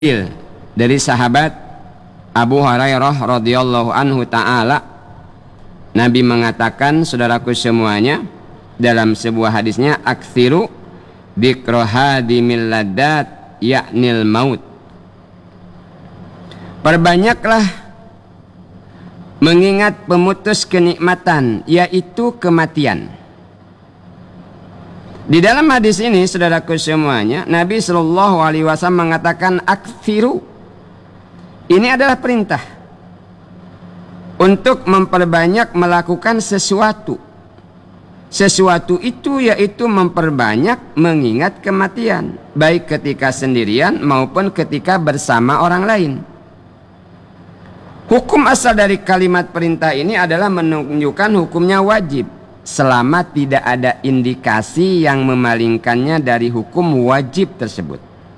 dari sahabat Abu Hurairah radhiyallahu anhu ta'ala, Nabi mengatakan, saudaraku semuanya, dalam sebuah hadisnya, aktsiru dzikra hadimil laddat ya'nil maut. Perbanyaklah mengingat pemutus kenikmatan, yaitu kematian. Di dalam hadis ini, saudaraku semuanya, Nabi Shallallahu Alaihi Wasallam mengatakan aktsiru. Ini adalah perintah untuk memperbanyak melakukan sesuatu. Sesuatu itu yaitu memperbanyak mengingat kematian, baik ketika sendirian maupun ketika bersama orang lain. Hukum asal dari kalimat perintah ini adalah menunjukkan hukumnya wajib, selama tidak ada indikasi yang memalingkannya dari hukum wajib tersebut.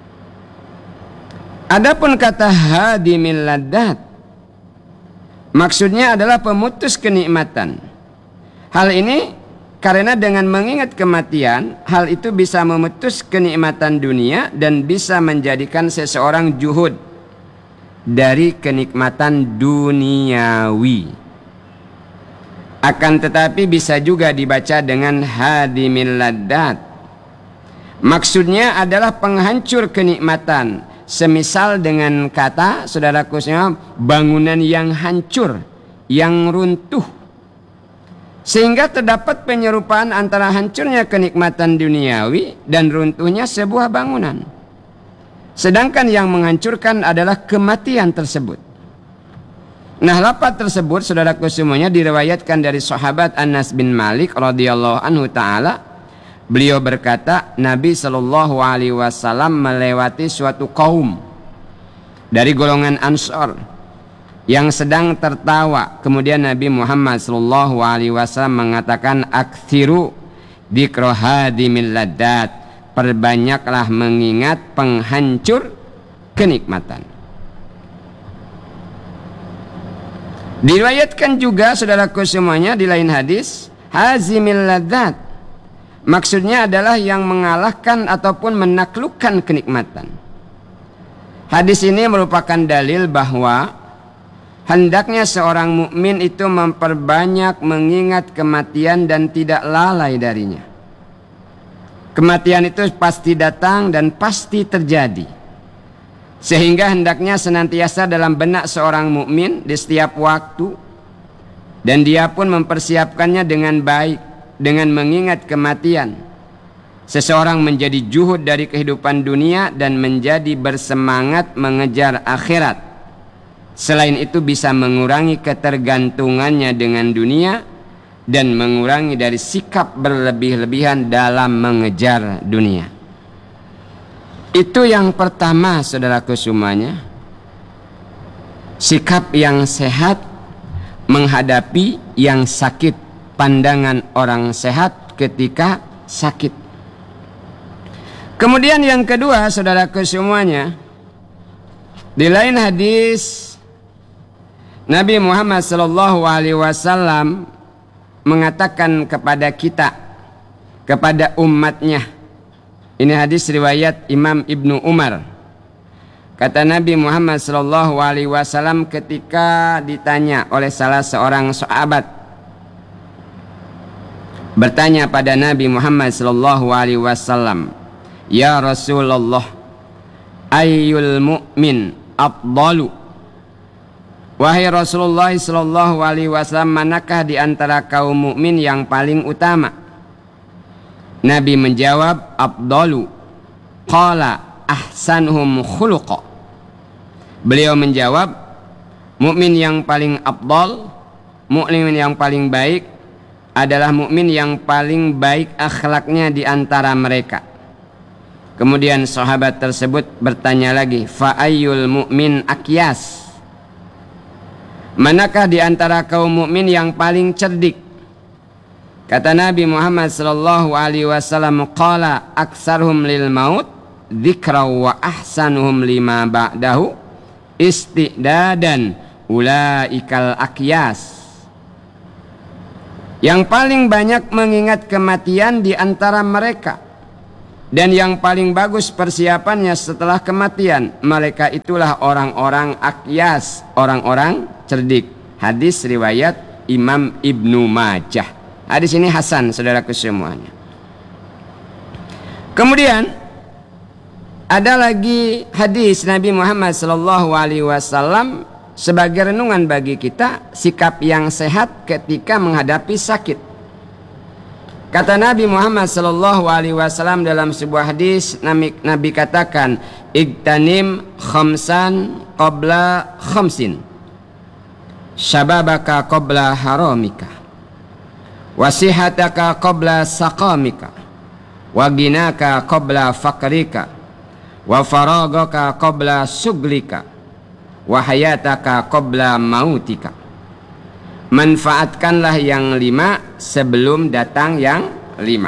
Adapun kata hadimil laddat, maksudnya adalah pemutus kenikmatan. Hal ini karena dengan mengingat kematian, hal itu bisa memutus kenikmatan dunia dan bisa menjadikan seseorang juhud dari kenikmatan duniawi. Akan tetapi bisa juga dibaca dengan hadimil laddat. Maksudnya adalah penghancur kenikmatan. Semisal dengan kata, saudaraku semua, bangunan yang hancur, yang runtuh. Sehingga terdapat penyerupaan antara hancurnya kenikmatan duniawi dan runtuhnya sebuah bangunan. Sedangkan yang menghancurkan adalah kematian tersebut. Nah, lafaz tersebut, saudaraku semuanya, diriwayatkan dari sahabat Anas bin Malik radhiyallahu anhu ta'ala. Beliau berkata, Nabi Shallallahu Alaihi Wasallam melewati suatu kaum dari golongan Ansor yang sedang tertawa. Kemudian Nabi Muhammad Shallallahu Alaihi Wasallam mengatakan, aktsiru dzikra hadimil laddat, perbanyaklah mengingat penghancur kenikmatan. Diriwayatkan juga, saudaraku semuanya, di lain hadis, hazimil ladzat, maksudnya adalah yang mengalahkan ataupun menaklukkan kenikmatan. Hadis ini merupakan dalil bahwa hendaknya seorang mukmin itu memperbanyak mengingat kematian dan tidak lalai darinya. Kematian itu pasti datang dan pasti terjadi. Sehingga hendaknya senantiasa dalam benak seorang mukmin di setiap waktu, dan dia pun mempersiapkannya dengan baik dengan mengingat kematian. Seseorang menjadi juhud dari kehidupan dunia dan menjadi bersemangat mengejar akhirat. Selain itu bisa mengurangi ketergantungannya dengan dunia dan mengurangi dari sikap berlebih-lebihan dalam mengejar dunia. Itu yang pertama, saudaraku semuanya. Sikap yang sehat menghadapi yang sakit, pandangan orang sehat ketika sakit. Kemudian yang kedua, saudaraku semuanya, di lain hadis Nabi Muhammad SAW mengatakan kepada kita, kepada umatnya. Ini hadis riwayat Imam Ibnu Umar. Kata Nabi Muhammad SAW ketika ditanya oleh salah seorang sahabat, bertanya pada Nabi Muhammad SAW, ya Rasulullah, ayyul mu'min afdalu? Wahai Rasulullah SAW, manakah di antara kaum mukmin yang paling utama? Nabi menjawab, afdalu qala ahsanuhum khuluqa. Beliau menjawab, mukmin yang paling afdal, mukmin yang paling baik adalah mukmin yang paling baik akhlaknya di antara mereka. Kemudian sahabat tersebut bertanya lagi, fa ayyul mu'min akyas? Manakah di antara kaum mukmin yang paling cerdik? Kata Nabi Muhammad SAW, qala aksarhum lil maut dzikra wa ahsanuhum lima ba'dahu istidadan ulaikal akyas. Yang paling banyak mengingat kematian di antara mereka, Dan yang paling bagus persiapannya setelah kematian, mereka itulah orang-orang akyas, orang-orang cerdik. Hadis riwayat Imam Ibnu Majah. Hadis ini hasan, saudaraku semuanya. Kemudian ada lagi hadis Nabi Muhammad SAW sebagai renungan bagi kita, sikap yang sehat ketika menghadapi sakit. Kata Nabi Muhammad SAW dalam sebuah hadis, Nabi katakan, "Igtanim khamsan qabla khamsin, syababaka qabla haramika, wasihataka qabla saqamika, waginaka qabla fakrika, wa faragaka qabla suglika, wa hayataka qabla mautika." Manfaatkanlah yang 5 sebelum datang yang 5.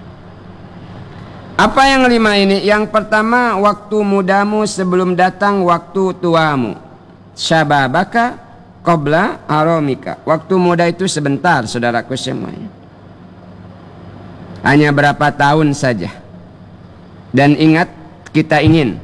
Apa yang 5 ini? Yang pertama, waktu mudamu sebelum datang waktu tuamu. Syababaka qabla haramika. Waktu muda itu sebentar, saudaraku semuanya. Hanya berapa tahun saja. Dan ingat, kita ingin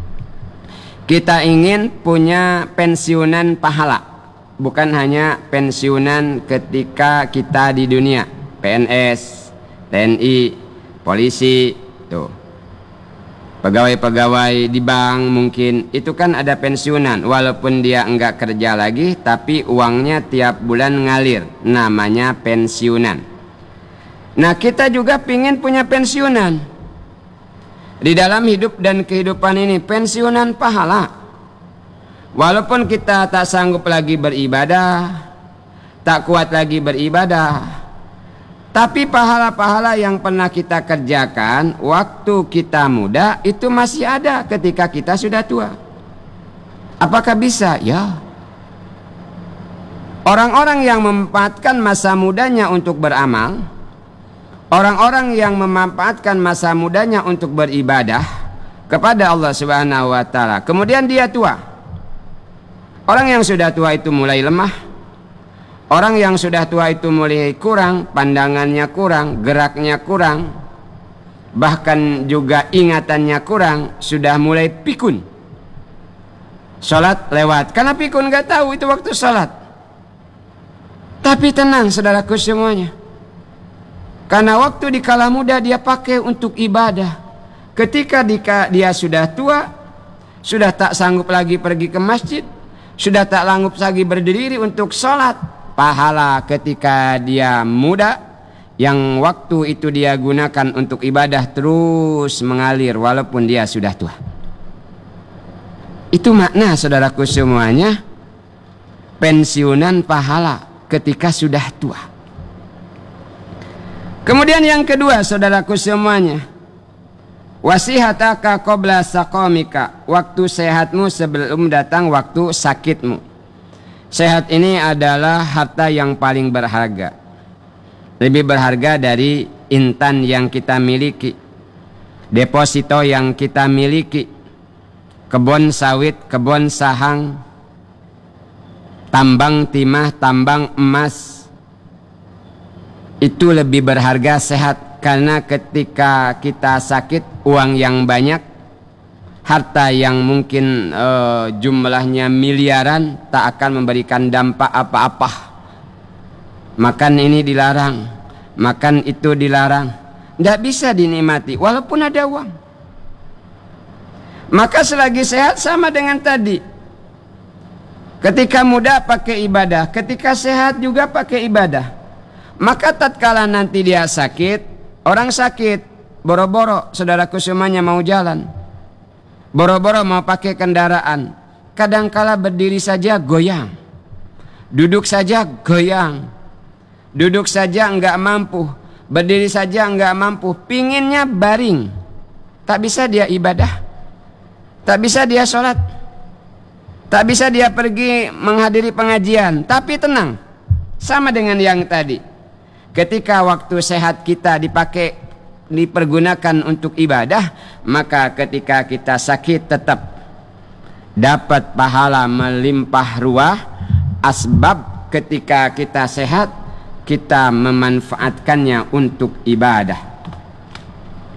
punya pensiunan pahala. Bukan hanya pensiunan ketika kita di dunia, PNS, TNI, polisi, tuh. Pegawai-pegawai di bank mungkin, itu kan ada pensiunan. Walaupun dia enggak kerja lagi, tapi uangnya tiap bulan ngalir. Namanya pensiunan. Nah, kita juga pingin punya pensiunan. Di dalam hidup dan kehidupan ini, pensiunan pahala. Walaupun kita tak sanggup lagi beribadah, tak kuat lagi beribadah, tapi pahala-pahala yang pernah kita kerjakan waktu kita muda itu masih ada ketika kita sudah tua. Apakah bisa? Ya. Orang-orang yang memanfaatkan masa mudanya untuk beramal, orang-orang yang memanfaatkan masa mudanya untuk beribadah kepada Allah Subhanahu wa taala, kemudian dia tua. Orang yang sudah tua itu mulai lemah. Orang yang sudah tua itu mulai kurang, pandangannya kurang, geraknya kurang, bahkan juga ingatannya kurang, sudah mulai pikun. Salat lewat, karena pikun gak tahu itu waktu salat. Tapi tenang saudaraku semuanya, karena waktu di kala muda dia pakai untuk ibadah. Ketika dia sudah tua, sudah tak sanggup lagi pergi ke masjid, sudah tak sanggup lagi berdiri untuk sholat, pahala ketika dia muda yang waktu itu dia gunakan untuk ibadah terus mengalir walaupun dia sudah tua. Itu makna saudaraku semuanya, pensiunan pahala ketika sudah tua. Kemudian yang kedua saudaraku semuanya, wasihataka qabla saqamika, waktu sehatmu sebelum datang waktu sakitmu. Sehat ini adalah harta yang paling berharga. Lebih berharga dari intan yang kita miliki, deposito yang kita miliki, kebun sawit, kebun sahang, tambang timah, tambang emas. Itu lebih berharga sehat. Karena ketika kita sakit, uang yang banyak, harta yang mungkin jumlahnya miliaran tak akan memberikan dampak apa-apa. Makan ini dilarang, makan itu dilarang, tidak bisa dinikmati walaupun ada uang. Maka selagi sehat sama dengan tadi. Ketika muda pakai ibadah, ketika sehat juga pakai ibadah. Maka tatkala nanti dia sakit, orang sakit, boro-boro saudaraku semuanya mau jalan, boro-boro mau pakai kendaraan, kadangkala berdiri saja goyang, duduk saja goyang, duduk saja enggak mampu, berdiri saja enggak mampu, pinginnya baring, tak bisa dia ibadah, tak bisa dia sholat, tak bisa dia pergi menghadiri pengajian. Tapi tenang, sama dengan yang tadi. Ketika waktu sehat kita dipergunakan untuk ibadah, maka ketika kita sakit tetap dapat pahala melimpah ruah. Asbab ketika kita sehat, kita memanfaatkannya untuk ibadah.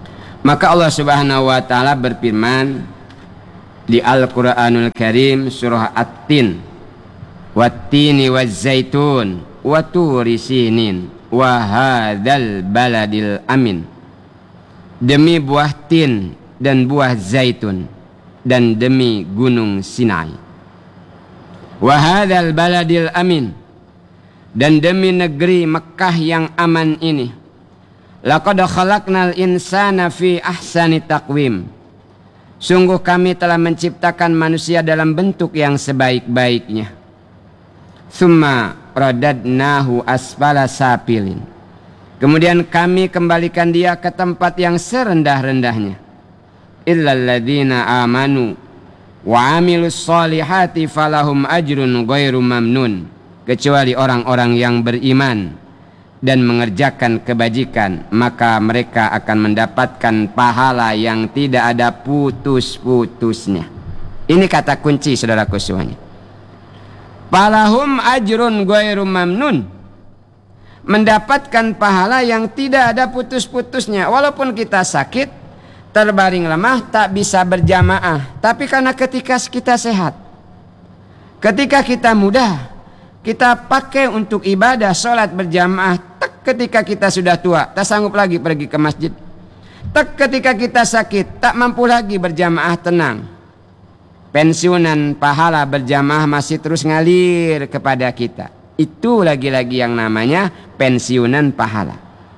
Maka Allah Subhanahu wa taala berfirman di Al-Qur'anul Karim surah At-Tin, Wat-tini waz-zaitun wa turi sinin wa hadzal baladil amin. Demi buah tin dan buah zaitun dan demi gunung Sinai. Wa hadzal baladil amin, dan demi negeri Mekah yang aman ini. Laqad khalaqnal insana fi ahsani taqwim. Sungguh kami telah menciptakan manusia dalam bentuk yang sebaik-baiknya. Tsumma radadnahu asfala sapilin. Kemudian kami kembalikan dia ke tempat yang serendah-rendahnya. Illal ladzina amanu wa amilus solihati falahum ajrun ghairu mamnun. Kecuali orang-orang yang beriman dan mengerjakan kebajikan, maka mereka akan mendapatkan pahala yang tidak ada putus-putusnya. Ini kata kunci, saudaraku semuanya. Falahum ajrun ghairu mamnun, mendapatkan pahala yang tidak ada putus-putusnya. Walaupun kita sakit, terbaring lemah, tak bisa berjamaah, tapi karena ketika kita sehat, ketika kita muda, kita pakai untuk ibadah, sholat berjamaah. Tak ketika kita sudah tua, tak sanggup lagi pergi ke masjid. Tak ketika kita sakit, tak mampu lagi berjamaah, tenang. Pensiunan pahala berjamaah masih terus ngalir kepada kita. Itu lagi-lagi yang namanya pensiunan pahala.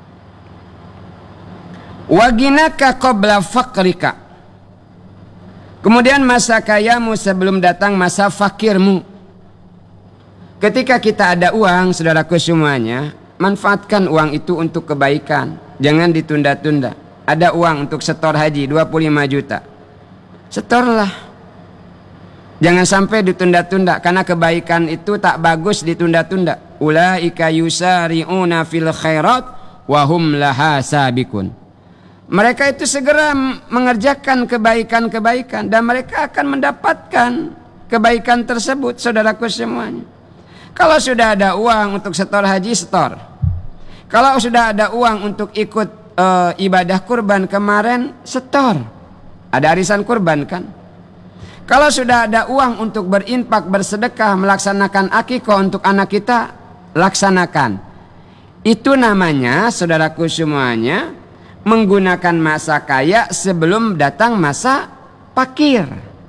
Waginaka qabla fakrika. Kemudian masa kayamu sebelum datang masa fakirmu. Ketika kita ada uang, saudaraku semuanya, manfaatkan uang itu untuk kebaikan. Jangan ditunda-tunda. Ada uang untuk setor haji 25 juta. Setorlah. Jangan sampai ditunda-tunda, karena kebaikan itu tak bagus ditunda-tunda. Ulaika yusari'una fil khairat wa hum laha sabiqun. Mereka itu segera mengerjakan kebaikan-kebaikan dan mereka akan mendapatkan kebaikan tersebut, saudaraku semuanya. Kalau sudah ada uang untuk setor haji, setor. Kalau sudah ada uang untuk ikut ibadah kurban kemarin, setor. Ada arisan kurban kan? Kalau sudah ada uang untuk berinfak, bersedekah, melaksanakan akikah untuk anak kita, laksanakan. Itu namanya, saudaraku semuanya, menggunakan masa kaya sebelum datang masa fakir.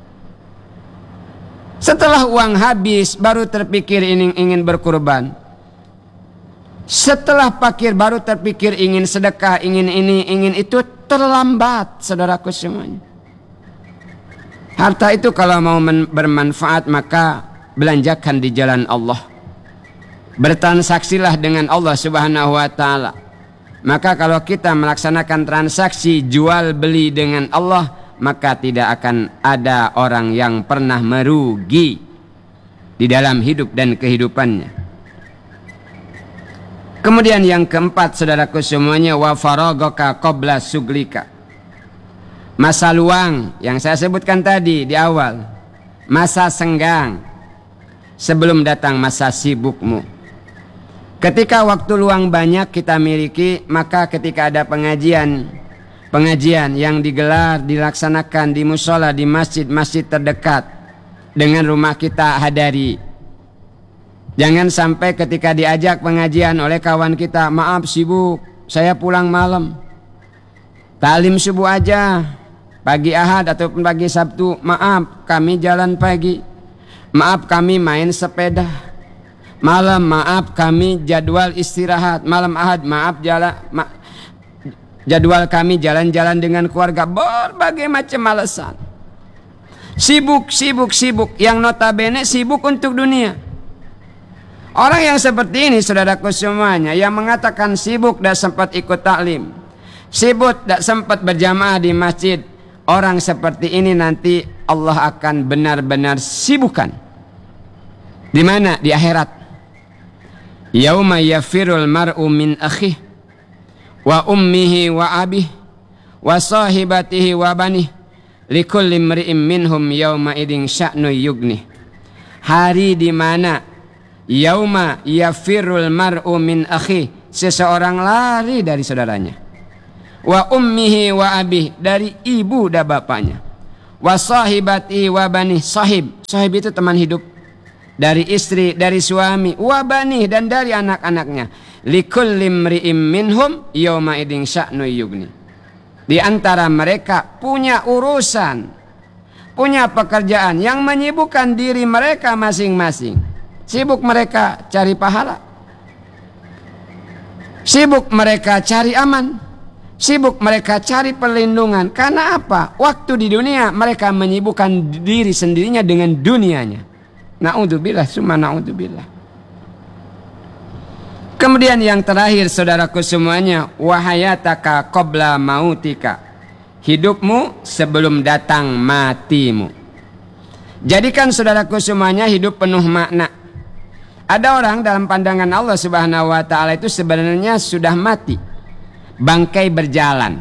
Setelah uang habis baru terpikir ingin berkurban. Setelah fakir baru terpikir ingin sedekah, ingin ini, ingin itu, terlambat, saudaraku semuanya. Harta itu kalau mau bermanfaat maka belanjakan di jalan Allah. Bertransaksilah dengan Allah Subhanahu wa taala. Maka kalau kita melaksanakan transaksi jual beli dengan Allah, maka tidak akan ada orang yang pernah merugi di dalam hidup dan kehidupannya. Kemudian yang keempat, saudaraku semuanya, wa faragaka qabla suglika. Masa luang yang saya sebutkan tadi di awal, masa senggang sebelum datang masa sibukmu. Ketika waktu luang banyak kita miliki, maka ketika ada pengajian yang digelar, dilaksanakan di musola, di masjid-masjid terdekat dengan rumah kita, hadari. Jangan sampai ketika diajak pengajian oleh kawan kita, maaf sibuk, saya pulang malam. Taklim subuh aja, pagi Ahad ataupun pagi Sabtu, maaf kami jalan pagi. Maaf kami main sepeda. Malam maaf kami jadwal istirahat. Malam Ahad maaf jadwal kami jalan-jalan dengan keluarga. Berbagai macam alasan. Sibuk yang notabene sibuk untuk dunia. Orang yang seperti ini, saudaraku semuanya, yang mengatakan sibuk dan sempat ikut taklim, sibuk dan sempat berjamaah di masjid, orang seperti ini nanti Allah akan benar-benar sibukkan. Di mana? Di akhirat. Yauma yafirul mar'u min akhih wa ummihi wa abih wa sahibatihi wa banih likulli imri'in minhum yauma idin sya'nu yugnih. Hari di mana yauma yafirul mar'u min akhih, seseorang lari dari saudaranya, wa ummihi wa abih, dari ibu dan bapaknya, wa sahibati wa bani, sahib itu teman hidup, dari istri, dari suami, wa bani, dan dari anak-anaknya. Likulli imri'im minhum yawma idin sya'nu yughni. Di antara mereka punya urusan, punya pekerjaan yang menyibukkan diri mereka masing-masing. Sibuk mereka cari pahala, sibuk mereka cari aman, sibuk mereka cari perlindungan. Karena apa? Waktu di dunia mereka menyibukkan diri sendirinya dengan dunianya. Na'udzubillah, summa na'udzubillah. Kemudian yang terakhir, saudaraku semuanya, wahayataka qabla mautika, hidupmu sebelum datang matimu. Jadikan saudaraku semuanya hidup penuh makna. Ada orang dalam pandangan Allah Subhanahu wa taala itu sebenarnya sudah mati, bangkai berjalan.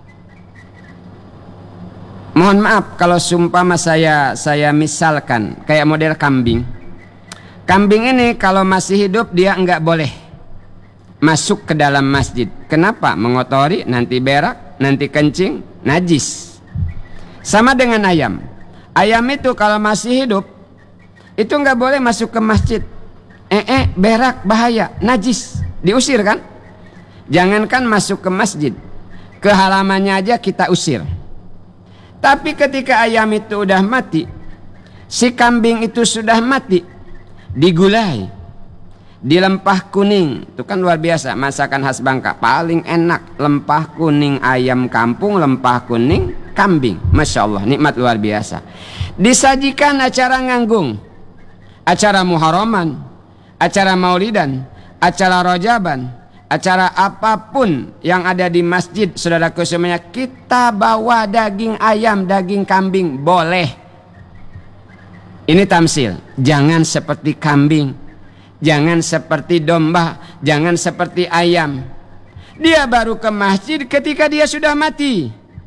Mohon maaf kalau sumpama saya misalkan kayak model kambing. Kambing ini kalau masih hidup dia enggak boleh masuk ke dalam masjid. Kenapa? Mengotori, nanti berak, nanti kencing, najis. Sama dengan ayam. Ayam itu kalau masih hidup itu enggak boleh masuk ke masjid. Berak, bahaya, najis, diusir kan? Jangankan masuk ke masjid, ke halamannya aja kita usir. Tapi ketika ayam itu udah mati, si kambing itu sudah mati, digulai di lempah kuning. Itu kan luar biasa, masakan khas Bangka paling enak, lempah kuning ayam kampung, lempah kuning kambing. Masya Allah, nikmat luar biasa. Disajikan acara nganggung, acara muharaman, acara maulidan, acara rojaban, acara apapun yang ada di masjid, saudaraku semuanya, kita bawa daging ayam, daging kambing, boleh. Ini tamsil. Jangan seperti kambing, jangan seperti domba, jangan seperti ayam. Dia baru ke masjid ketika dia sudah mati.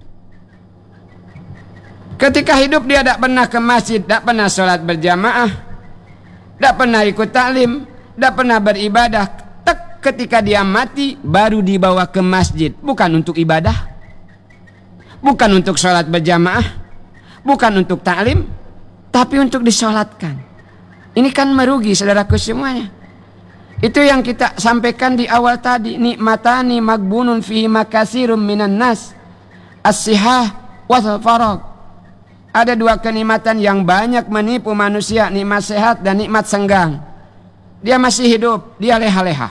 Ketika hidup dia tidak pernah ke masjid, tidak pernah sholat berjamaah, tidak pernah ikut taklim, tidak pernah beribadah. Ketika dia mati baru dibawa ke masjid. Bukan untuk ibadah, bukan untuk sholat berjamaah, bukan untuk taklim, tapi untuk disolatkan. Ini kan merugi saudaraku semuanya. Itu yang kita sampaikan di awal tadi. Nikmatani magbunun fihi makasirum minan nas, as-sihah wal farag. Ada dua kenikmatan yang banyak menipu manusia, nikmat sehat dan nikmat senggang. Dia masih hidup, dia leha-leha.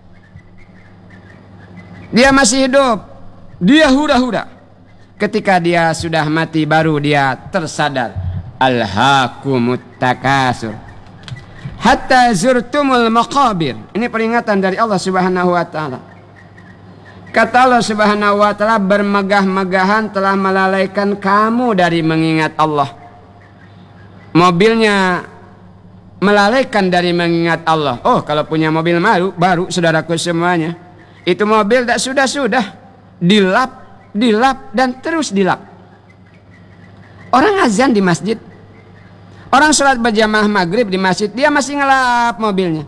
Dia masih hidup, dia hura-hura. Ketika dia sudah mati baru dia tersadar. Alhaakumut takasur hatta zurtumul maqabir. Ini peringatan dari Allah Subhanahu wa taala. Kata Allah Subhanahu wa taala, bermegah-megahan telah melalaikan kamu dari mengingat Allah. Mobilnya melalaikan dari mengingat Allah. Oh, kalau punya mobil baru saudaraku semuanya, itu mobil tak sudah dilap dan terus dilap. Orang azan di masjid, orang sholat berjamaah maghrib di masjid, dia masih ngelap mobilnya,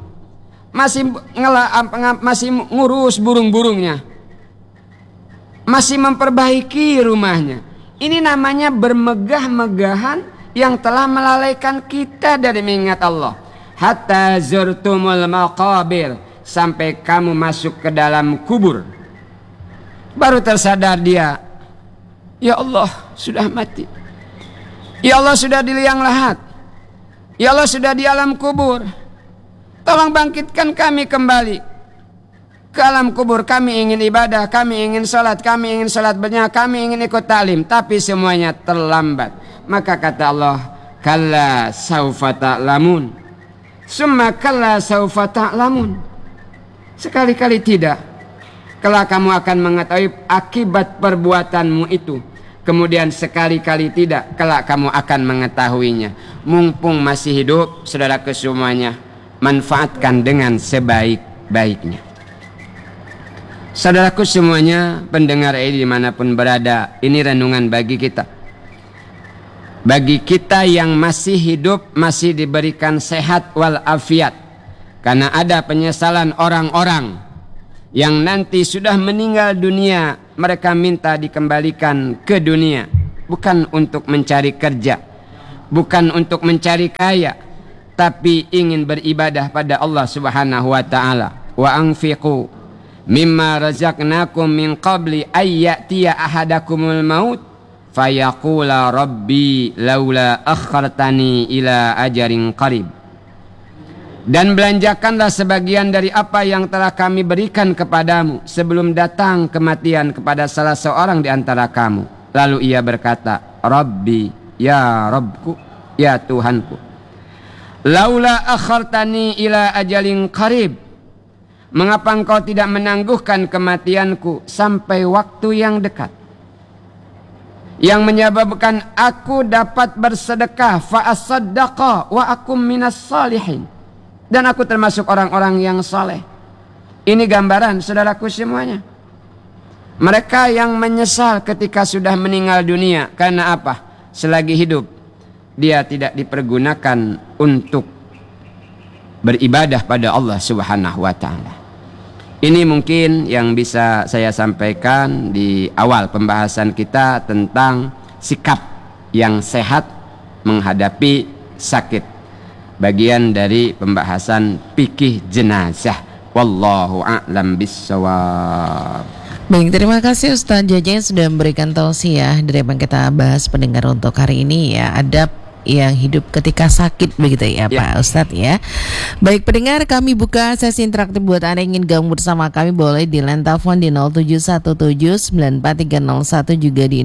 masih ngurus burung-burungnya, masih memperbaiki rumahnya. Ini namanya bermegah-megahan yang telah melalaikan kita dari mengingat Allah. Hatta zurtumul maqabir, sampai kamu masuk ke dalam kubur, baru tersadar dia, ya Allah sudah mati, ya Allah sudah di liang lahat, ya Allah sudah di alam kubur. Tolong bangkitkan kami kembali ke alam kubur. Kami ingin ibadah, kami ingin sholat, kami ingin sholat berjamaah, kami ingin ikut taklim, tapi semuanya terlambat. Maka kata Allah, kalla saufa ta'lamun, summa kalla saufa ta'lamun. Sekali-kali tidak, kelak kamu akan mengetahui akibat perbuatanmu itu. Kemudian sekali-kali tidak, kelak kamu akan mengetahuinya. Mumpung masih hidup, saudaraku semuanya, manfaatkan dengan sebaik-baiknya. Saudaraku semuanya, pendengar ini dimanapun berada, ini renungan bagi kita. Bagi kita yang masih hidup, masih diberikan sehat walafiat. Karena ada penyesalan orang-orang yang nanti sudah meninggal dunia, mereka minta dikembalikan ke dunia, bukan untuk mencari kerja, bukan untuk mencari kaya, tapi ingin beribadah pada Allah Subhanahu wa taala. Wa anfiqu mimma razaqnakum min qabli ay ya'tiya ahadakumul maut fayaqula rabbi laula akhartani ila ajarin qarib. Dan belanjakanlah sebagian dari apa yang telah kami berikan kepadamu sebelum datang kematian kepada salah seorang di antara kamu. Lalu ia berkata, Rabbi, ya Rabbku, ya Tuhanku, laula akhartani ila ajalin qarib, mengapa engkau tidak menangguhkan kematianku sampai waktu yang dekat, yang menyebabkan aku dapat bersedekah, fa asaddaqa wa akum minas salihin, dan aku termasuk orang-orang yang saleh. Ini gambaran saudaraku semuanya. Mereka yang menyesal ketika sudah meninggal dunia karena apa? Selagi hidup dia tidak dipergunakan untuk beribadah pada Allah Subhanahu wa taala. Ini mungkin yang bisa saya sampaikan di awal pembahasan kita tentang sikap yang sehat menghadapi sakit. Bagian dari pembahasan fikih jenazah. Wallahu a'lam bissawab. Baik, terima kasih Ustaz Jaja yang sudah memberikan tausiah dari apa yang kita bahas pendengar untuk hari ini ya, adab yang hidup ketika sakit begitu ya Pak Ustadz ya. Baik pendengar, kami buka sesi interaktif buat Anda yang ingin gabung bersama kami, boleh di line telepon di 0717943001 juga di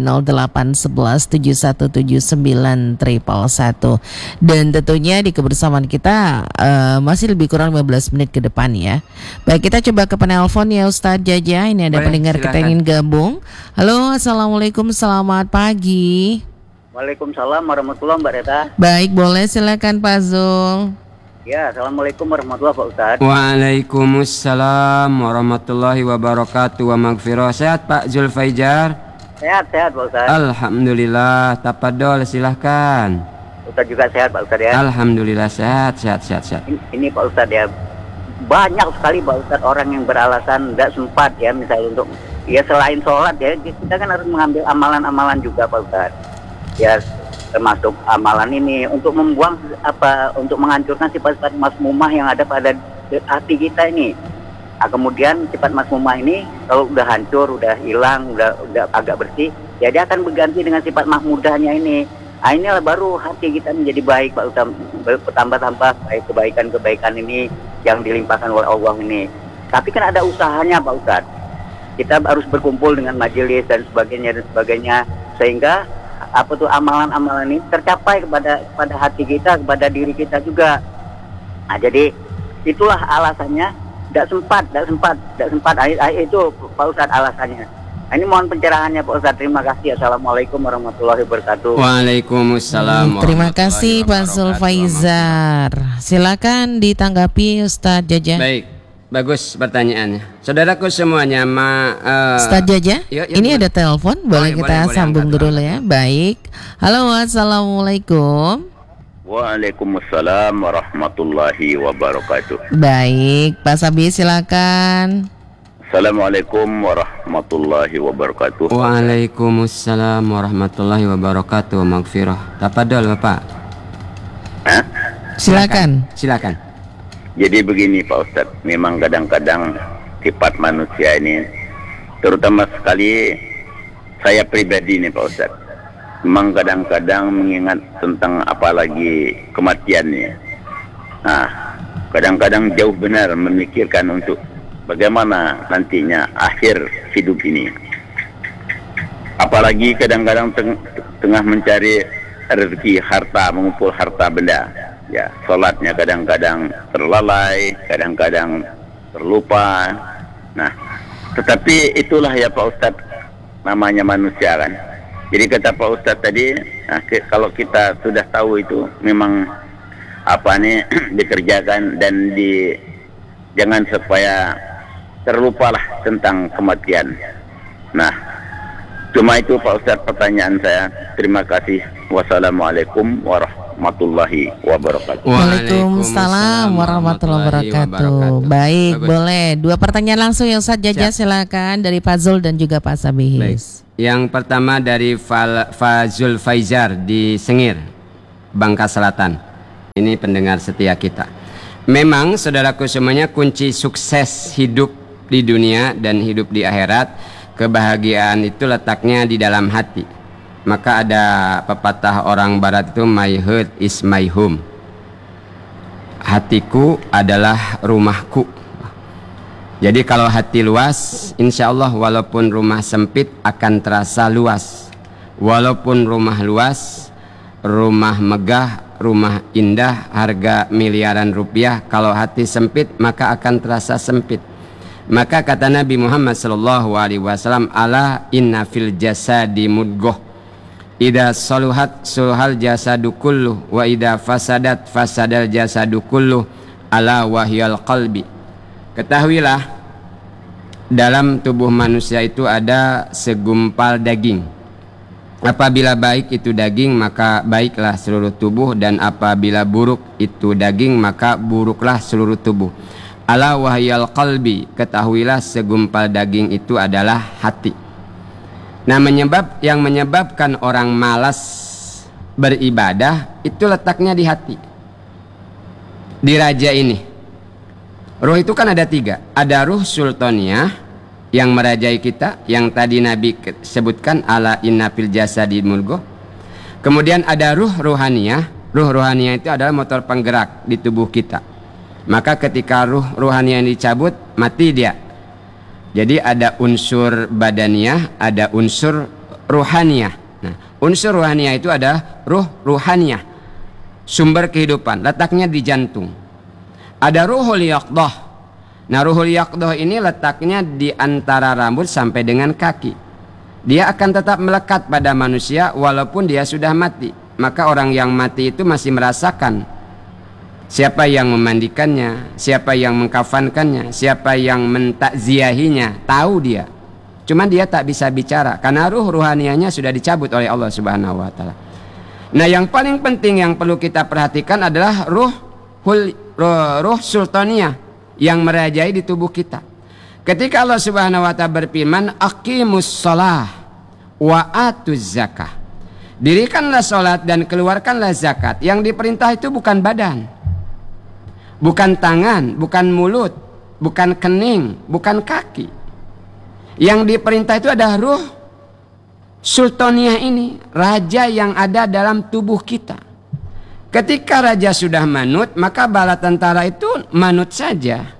0811717911. Dan tentunya di kebersamaan kita masih lebih kurang 15 menit ke depan ya. Baik, kita coba ke penelpon ya Ustadz Jaja. Ini ada pendengar kita yang ingin gabung. Halo, assalamualaikum, selamat pagi. Waalaikumsalam warahmatullahi Mbak Reta. Baik, boleh silakan Pak Zul. Ya, assalamualaikum warahmatullahi Pak Ustaz. Waalaikumsalam warahmatullahi wabarakatuh wa maghfirah. Sehat Pak Zulfaijar? Sehat Pak Ustaz. Alhamdulillah. Tapadol silahkan. Ustaz juga sehat Pak Ustaz ya. Alhamdulillah sehat. Ini Pak Ustaz ya, banyak sekali Pak Ustaz orang yang beralasan tidak sempat ya, misalnya untuk ya selain sholat ya, kita kan harus mengambil amalan-amalan juga Pak Ustaz. Ya, termasuk amalan ini untuk membuang untuk menghancurkan sifat-sifat masmumah yang ada pada hati kita ini. Nah, kemudian sifat masmumah ini kalau udah hancur, udah hilang, udah agak bersih, ya dia akan berganti dengan sifat mahmudahnya ini. Nah, inilah baru hati kita menjadi baik Pak Ustaz, bertambah-tambah baik kebaikan-kebaikan ini yang dilimpahkan oleh Allah ini. Tapi kan ada usahanya Pak Ustaz. Kita harus berkumpul dengan majelis dan sebagainya sehingga amalan-amalan ini tercapai kepada hati kita, kepada diri kita juga. Nah, jadi itulah alasannya tidak sempat. Itu Pak Ustadz alasannya. Nah, ini mohon pencerahannya Pak Ustadz. Terima kasih. Assalamualaikum warahmatullahi wabarakatuh. Waalaikumsalam. Terima kasih Pak Zulfaizar. Silakan ditanggapi Ustadz Jaja. Baik. Bagus pertanyaannya. Saudaraku semuanya, Ustaz Jaja, ini ada telepon, boleh kita sambung dulu ya. Baik. Halo, assalamualaikum. Waalaikumsalam warahmatullahi wabarakatuh. Baik, Pak Sabi silakan. Assalamualaikum warahmatullahi wabarakatuh. Waalaikumsalam warahmatullahi wabarakatuh. Maghfirah. Tafadhol Bapak. Silakan. Jadi begini Pak Ustadz, memang kadang-kadang sifat manusia ini, terutama sekali saya pribadi nih Pak Ustadz, memang kadang-kadang mengingat tentang apalagi kematiannya. Nah, kadang-kadang jauh benar memikirkan untuk bagaimana nantinya akhir hidup ini. Apalagi kadang-kadang tengah mencari rezeki harta, mengumpul harta benda. Ya, sholatnya kadang-kadang terlalai, kadang-kadang terlupa. Nah, tetapi itulah ya Pak Ustadz, namanya manusia kan. Jadi kata Pak Ustadz tadi, kalau kita sudah tahu itu memang dikerjakan dan jangan supaya terlupalah tentang kematian. Nah, cuma itu Pak Ustadz pertanyaan saya. Terima kasih. Wassalamualaikum warahmatullahi wabarakatuh. warahmatullahi wabarakatuh. Waalaikumsalam warahmatullahi wabarakatuh. Baik, Bagus. boleh. 2 pertanyaan langsung ya Ustaz Jaja, silakan dari Fazul dan juga Pak Sabihis. Yang pertama dari Fazul Faizar di Sengir, Bangka Selatan. Ini pendengar setia kita. Memang saudaraku semuanya, kunci sukses hidup di dunia dan hidup di akhirat, kebahagiaan itu letaknya di dalam hati. Maka ada pepatah orang barat itu, my heart is my home. Hatiku adalah rumahku. Jadi kalau hati luas, insya Allah walaupun rumah sempit akan terasa luas. Walaupun rumah luas, rumah megah, rumah indah, harga miliaran rupiah, kalau hati sempit maka akan terasa sempit. Maka kata Nabi Muhammad SAW, ala inna fil jasadi mudghah, ida saluhat suluhal jasadu kulluh, wa ida fasadat fasadal jasadu kulluh, ala wahyal qalbi. Ketahuilah, dalam tubuh manusia itu ada segumpal daging. Apabila baik itu daging, maka baiklah seluruh tubuh, dan apabila buruk itu daging, maka buruklah seluruh tubuh. Ala wahyal qalbi, ketahuilah segumpal daging itu adalah hati. Nah, yang menyebabkan orang malas beribadah itu letaknya di hati. Di raja ini, ruh itu kan ada 3. Ada ruh sultaniyah yang merajai kita, yang tadi Nabi sebutkan, ala inna fil jasadi mudghah. Kemudian ada ruh ruhaniyah. Ruh ruhaniyah itu adalah motor penggerak di tubuh kita. Maka ketika ruh ruhaniyah dicabut, mati dia. Jadi ada unsur badaniyah, ada unsur ruhaniyah. Nah, unsur ruhaniyah itu ada ruh ruhaniyah, sumber kehidupan, letaknya di jantung. Ada ruhul yaqdah. Nah, ruhul yaqdah ini letaknya di antara rambut sampai dengan kaki. Dia akan tetap melekat pada manusia walaupun dia sudah mati. Maka orang yang mati itu masih merasakan siapa yang memandikannya, siapa yang mengkafankannya, siapa yang mentakziahinya, tahu dia. Cuman dia tak bisa bicara karena ruh ruhaniyahnya sudah dicabut oleh Allah Subhanahu wa taala. Nah, yang paling penting yang perlu kita perhatikan adalah ruh sultaniyah yang merajai di tubuh kita. Ketika Allah Subhanahu wa taala berfirman, aqimus shalah wa atuz zakah. Dirikanlah salat dan keluarkanlah zakat. Yang diperintah itu bukan badan, bukan tangan, bukan mulut, bukan kening, bukan kaki. Yang diperintah itu adalah ruh sultaniyah ini, raja yang ada dalam tubuh kita. Ketika raja sudah manut, maka bala tentara itu manut saja.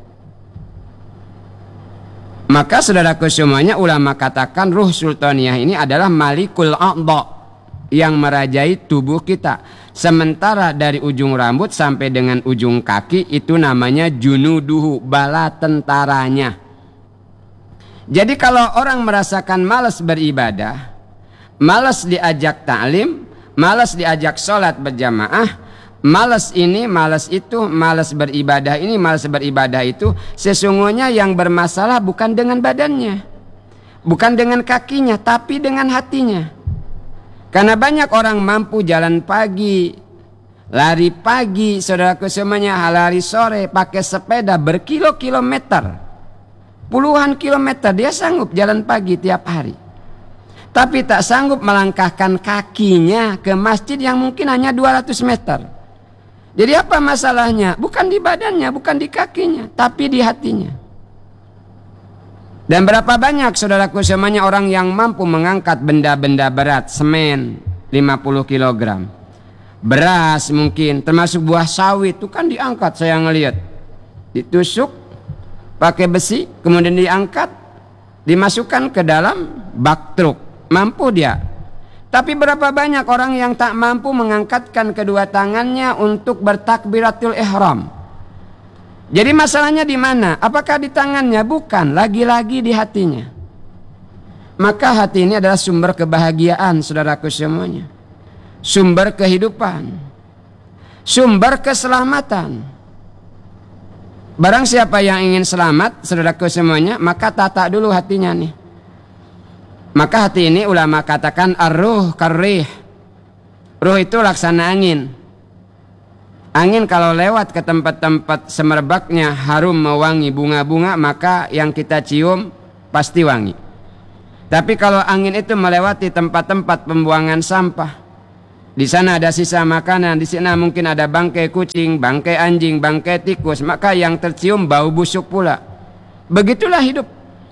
Maka saudaraku semuanya, ulama katakan ruh sultaniyah ini adalah malikul a'dha, yang merajai tubuh kita. Sementara dari ujung rambut sampai dengan ujung kaki itu namanya junuduhu, bala tentaranya. Jadi kalau orang merasakan malas beribadah, malas diajak ta'lim, malas diajak sholat berjamaah, malas ini, malas itu, malas beribadah ini, malas beribadah itu, sesungguhnya yang bermasalah bukan dengan badannya, bukan dengan kakinya, tapi dengan hatinya. Karena banyak orang mampu jalan pagi, lari pagi, saudaraku semuanya, lari sore, pakai sepeda berkilo-kilometer, puluhan kilometer, dia sanggup jalan pagi tiap hari. Tapi tak sanggup melangkahkan kakinya ke masjid yang mungkin hanya 200 meter. Jadi apa masalahnya? Bukan di badannya, bukan di kakinya, tapi di hatinya. Dan berapa banyak saudaraku semuanya orang yang mampu mengangkat benda-benda berat, semen 50 kg, beras mungkin, termasuk buah sawit itu kan diangkat, saya ngelihat, ditusuk pakai besi, kemudian diangkat, dimasukkan ke dalam bak truk, mampu dia. Tapi berapa banyak orang yang tak mampu mengangkatkan kedua tangannya untuk bertakbiratul ihram. Jadi masalahnya di mana? Apakah di tangannya? Bukan, lagi-lagi di hatinya. Maka hati ini adalah sumber kebahagiaan, saudaraku semuanya. Sumber kehidupan, sumber keselamatan. Barang siapa yang ingin selamat, saudaraku semuanya, maka tata dulu hatinya nih. Maka hati ini ulama katakan ar-ruh karrih. Ruh itu laksana angin. Angin kalau lewat ke tempat-tempat semerbaknya harum mewangi bunga-bunga, maka yang kita cium pasti wangi. Tapi kalau angin itu melewati tempat-tempat pembuangan sampah, di sana ada sisa makanan, di sana mungkin ada bangkai kucing, bangkai anjing, bangkai tikus, maka yang tercium bau busuk pula. Begitulah hidup.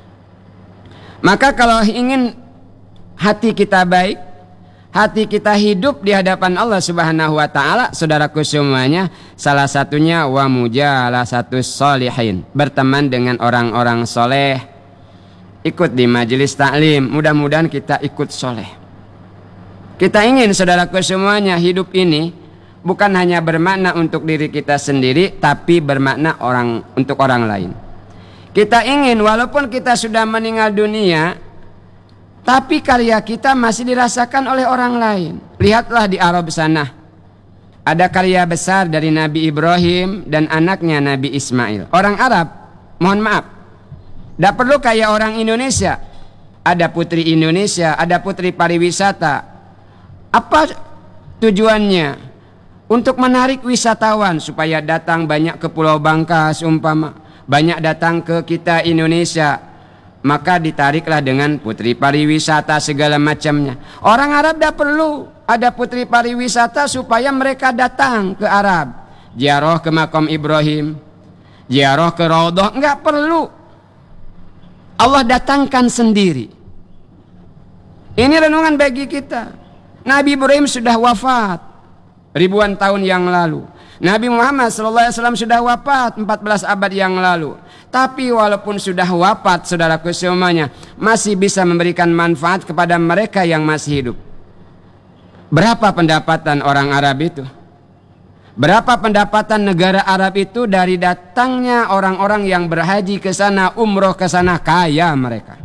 Maka kalau ingin hati kita baik, hati kita hidup di hadapan Allah Subhanahu wa taala, saudaraku semuanya, salah satunya wa mujalasatus sholihin, berteman dengan orang-orang soleh, ikut di majelis taklim, mudah-mudahan kita ikut soleh. Kita ingin, saudaraku semuanya, hidup ini bukan hanya bermakna untuk diri kita sendiri, tapi bermakna untuk orang lain. Kita ingin walaupun kita sudah meninggal dunia, tapi karya kita masih dirasakan oleh orang lain. Lihatlah di Arab sana, ada karya besar dari Nabi Ibrahim dan anaknya Nabi Ismail. Orang Arab, mohon maaf, tidak perlu kayak orang Indonesia. Ada putri Indonesia, ada putri pariwisata. Apa tujuannya? Untuk menarik wisatawan supaya datang banyak ke Pulau Bangka seumpama, banyak datang ke kita Indonesia, maka ditariklah dengan putri pariwisata segala macamnya. Orang Arab tidak perlu ada putri pariwisata supaya mereka datang ke Arab. Ziarah ke makam Ibrahim, ziarah ke Raudhah, enggak perlu. Allah datangkan sendiri. Ini renungan bagi kita. Nabi Ibrahim sudah wafat ribuan tahun yang lalu. Nabi Muhammad SAW sudah wafat 14 abad yang lalu. Tapi walaupun sudah wafat, saudaraku semuanya, masih bisa memberikan manfaat kepada mereka yang masih hidup. Berapa pendapatan orang Arab itu? Berapa pendapatan negara Arab itu dari datangnya orang-orang yang berhaji ke sana, umroh ke sana, kaya mereka.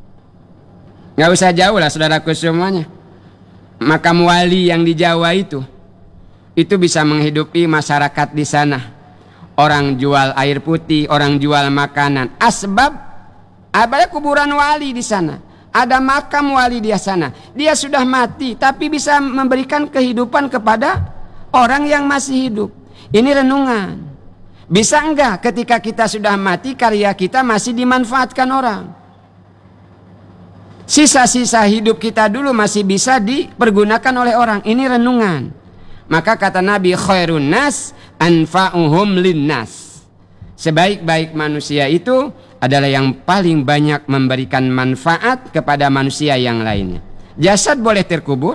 Nggak usah jauh lah, saudaraku semuanya. Makam wali yang di Jawa itu bisa menghidupi masyarakat di sana. Orang jual air putih, orang jual makanan. Asbab ada kuburan wali di sana, ada makam wali di sana. Dia sudah mati tapi bisa memberikan kehidupan kepada orang yang masih hidup. Ini renungan. Bisa enggak ketika kita sudah mati karya kita masih dimanfaatkan orang? Sisa-sisa hidup kita dulu masih bisa dipergunakan oleh orang. Ini renungan. Maka kata Nabi, khairun nas anfa'uhum linnas. Sebaik-baik manusia itu adalah yang paling banyak memberikan manfaat kepada manusia yang lainnya. Jasad boleh terkubur,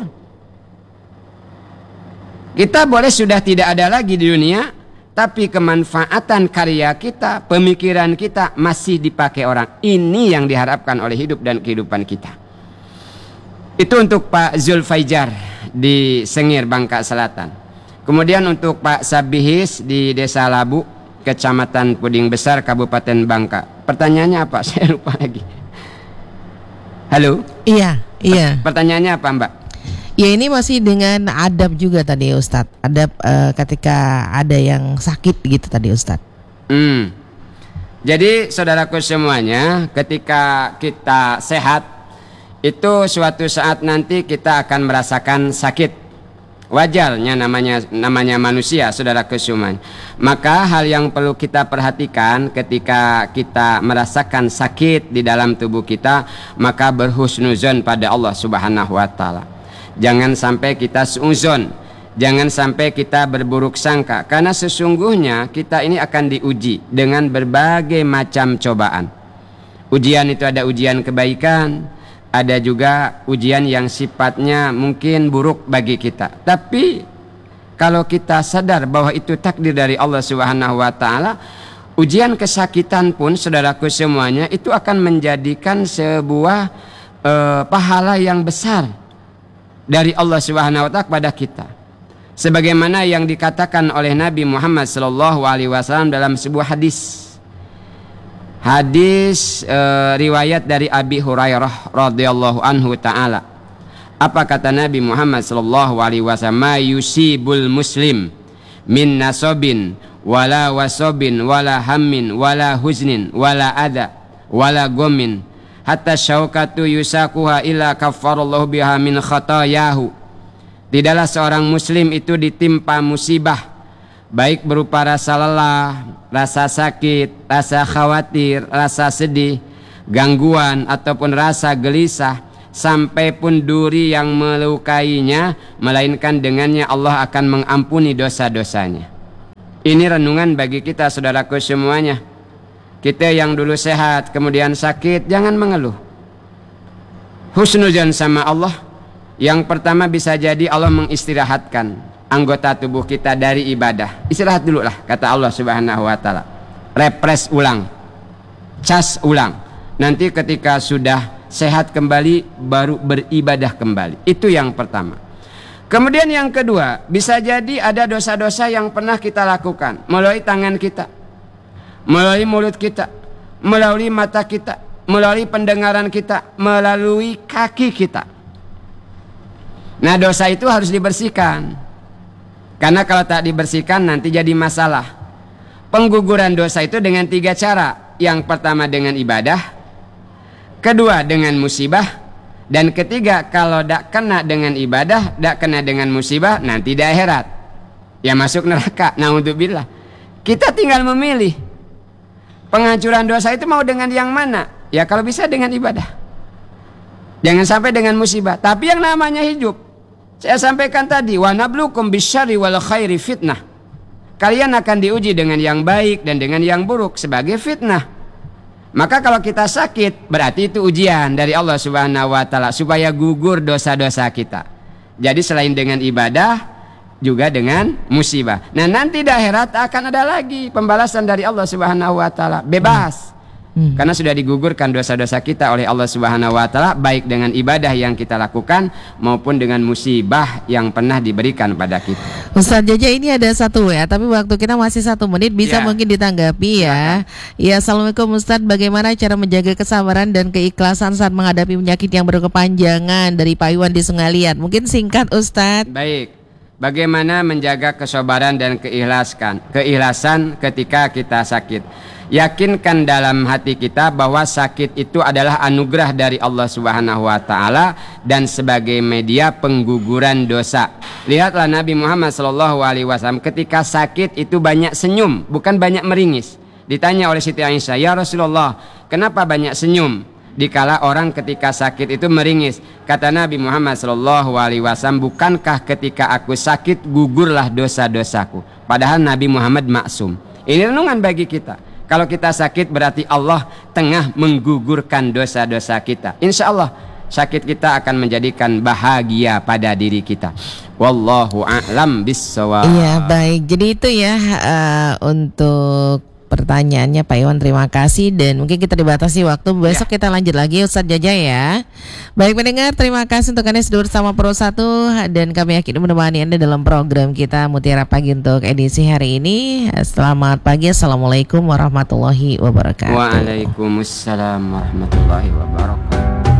kita boleh sudah tidak ada lagi di dunia, tapi kemanfaatan karya kita, pemikiran kita masih dipakai orang. Ini yang diharapkan oleh hidup dan kehidupan kita. Itu untuk Pak Zulfaijar di Sengir, Bangka Selatan. Kemudian untuk Pak Sabihis di Desa Labu, Kecamatan Puding Besar, Kabupaten Bangka. Pertanyaannya apa? Saya lupa lagi. Halo? Iya. Pertanyaannya apa, Mbak? Ya, ini masih dengan adab juga tadi Ustadz. Adab ketika ada yang sakit gitu tadi Ustadz. Jadi saudaraku semuanya, ketika kita sehat, itu suatu saat nanti kita akan merasakan sakit. Wajarnya namanya manusia, saudaraku semuanya. Maka hal yang perlu kita perhatikan ketika kita merasakan sakit di dalam tubuh kita, maka berhusnuzon pada Allah Subhanahu wa taala. Jangan sampai kita suuzon, jangan sampai kita berburuk sangka, karena sesungguhnya kita ini akan diuji dengan berbagai macam cobaan. Ujian itu ada ujian kebaikan, ada juga ujian yang sifatnya mungkin buruk bagi kita. Tapi kalau kita sadar bahwa itu takdir dari Allah Subhanahu wa taala, ujian kesakitan pun saudaraku semuanya itu akan menjadikan sebuah pahala yang besar dari Allah Subhanahu wa taala kepada kita. Sebagaimana yang dikatakan oleh Nabi Muhammad SAW dalam sebuah hadis. Riwayat dari Abi Hurairah radhiyallahu anhu taala. Apa kata Nabi Muhammad sallallahu alaihi wasallam? Ma yusibul muslim min nasabin wala wasabin wala hammin wala huznin wala adha wala gomin hatta syaukatu yusakuha illa kaffarallahu biha min khatayahu. Tidaklah seorang muslim itu ditimpa musibah, baik berupa rasa lelah, rasa sakit, rasa khawatir, rasa sedih, gangguan ataupun rasa gelisah, sampai pun duri yang melukainya, melainkan dengannya Allah akan mengampuni dosa-dosanya. Ini renungan bagi kita saudaraku semuanya. Kita yang dulu sehat kemudian sakit, jangan mengeluh. Husnuzan sama Allah. Yang pertama bisa jadi Allah mengistirahatkan anggota tubuh kita dari ibadah. Istirahat dulu lah, kata Allah Subhanahu wa ta'ala. Refresh ulang, cas ulang. Nanti ketika sudah sehat kembali baru beribadah kembali. Itu yang pertama. Kemudian yang kedua, bisa jadi ada dosa-dosa yang pernah kita lakukan melalui tangan kita, melalui mulut kita, melalui mata kita, melalui pendengaran kita, melalui kaki kita. Nah, dosa itu harus dibersihkan. Karena kalau tak dibersihkan nanti jadi masalah. Pengguguran dosa itu dengan 3 cara. Yang pertama dengan ibadah, kedua dengan musibah, dan ketiga kalau tak kena dengan ibadah, tak kena dengan musibah, nanti di akhirat ya masuk neraka. Naudzubillah. Kita tinggal memilih. Penghancuran dosa itu mau dengan yang mana? Ya kalau bisa dengan ibadah. Jangan sampai dengan musibah. Tapi yang namanya hidup, saya sampaikan tadi, wa nablukum bisyarri wal khairi fitnah. Kalian akan diuji dengan yang baik dan dengan yang buruk sebagai fitnah. Maka kalau kita sakit, berarti itu ujian dari Allah Subhanahu wa ta'ala supaya gugur dosa-dosa kita. Jadi selain dengan ibadah, juga dengan musibah. Nah, nanti di akhirat akan ada lagi pembalasan dari Allah Subhanahu wa ta'ala. Bebas. Karena sudah digugurkan dosa-dosa kita oleh Allah Subhanahu wa ta'ala, baik dengan ibadah yang kita lakukan maupun dengan musibah yang pernah diberikan pada kita. Ustadz Jaja, ini ada satu ya, tapi waktu kita masih 1 menit, bisa mungkin ditanggapi ya. Ya, assalamualaikum Ustadz, bagaimana cara menjaga kesabaran dan keikhlasan saat menghadapi penyakit yang berkepanjangan, dari Pak Iwan di Sungai Liat. Mungkin singkat Ustadz. Baik, bagaimana menjaga kesabaran dan keikhlasan ketika kita sakit? Yakinkan dalam hati kita bahwa sakit itu adalah anugerah dari Allah Subhanahu wa ta'ala dan sebagai media pengguguran dosa. Lihatlah Nabi Muhammad SAW ketika sakit itu banyak senyum, bukan banyak meringis. Ditanya oleh Siti Aisyah, ya Rasulullah, kenapa banyak senyum dikala orang ketika sakit itu meringis? Kata Nabi Muhammad SAW, bukankah ketika aku sakit gugurlah dosa-dosaku? Padahal Nabi Muhammad maksum. Ini renungan bagi kita. Kalau kita sakit berarti Allah tengah menggugurkan dosa-dosa kita. Insya Allah sakit kita akan menjadikan bahagia pada diri kita. Wallahu a'lam bissawab. Iya, baik. Jadi itu ya untuk pertanyaannya Pak Iwan, terima kasih. Dan mungkin kita dibatasi waktu, besok kita lanjut lagi Ustadz Jaja ya. Baik pendengar, terima kasih untuk Anda sudah bersama Pro 1, dan kami yakin menemani Anda dalam program kita Mutiara Pagi untuk edisi hari ini. Selamat pagi, assalamualaikum warahmatullahi wabarakatuh. Waalaikumsalam warahmatullahi wabarakatuh.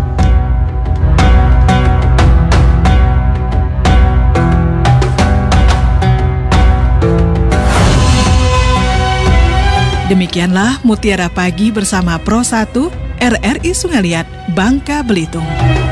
Demikianlah Mutiara Pagi bersama Pro 1 RRI Sungai Liat, Bangka Belitung.